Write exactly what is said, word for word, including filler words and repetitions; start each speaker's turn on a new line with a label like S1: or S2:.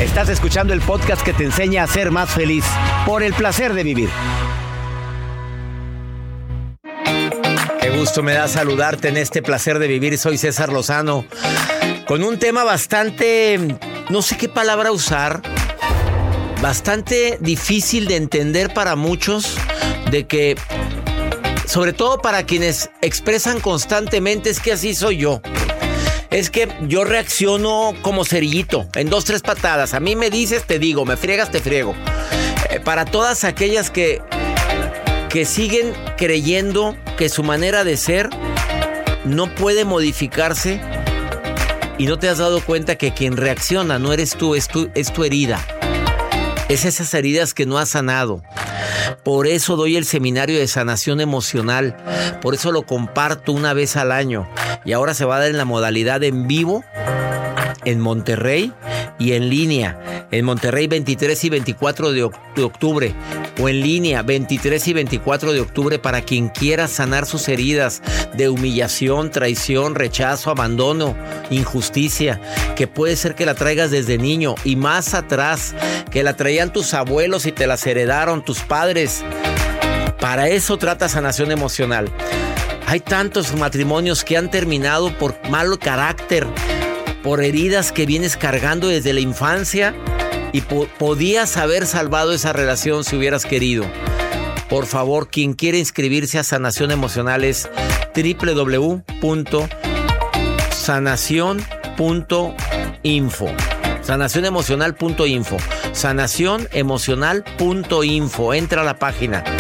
S1: Estás escuchando el podcast que te enseña a ser más feliz por el placer de vivir. Qué gusto me da saludarte en este placer de vivir. Soy César Lozano con un tema bastante, no sé qué palabra usar, bastante difícil de entender para muchos, de que, sobre todo para quienes expresan constantemente, es que así soy yo. Es que yo reacciono como cerillito, en dos, tres patadas. A mí me dices, te digo, me friegas, te friego. Eh, para todas aquellas que, que siguen creyendo que su manera de ser no puede modificarse y no te has dado cuenta que quien reacciona no eres tú, es tu, es tu herida. Es esas heridas que no has sanado. Por eso doy el seminario de sanación emocional. Por eso lo comparto una vez al año. Y ahora se va a dar en la modalidad en vivo en Monterrey y en línea. En Monterrey veintitrés y veinticuatro de octubre. O en línea veintitrés y veinticuatro de octubre para quien quiera sanar sus heridas de humillación, traición, rechazo, abandono, injusticia. Que puede ser que la traigas desde niño y más atrás. Que la traían tus abuelos y te las heredaron tus padres. Para eso trata sanación emocional. Hay tantos matrimonios que han terminado por mal carácter, por heridas que vienes cargando desde la infancia y po- podías haber salvado esa relación si hubieras querido. Por favor, quien quiera inscribirse a sanación emocional es doble u doble u doble u punto sanación punto info. sanación emocional punto info. sanación emocional punto info. Entra a la página.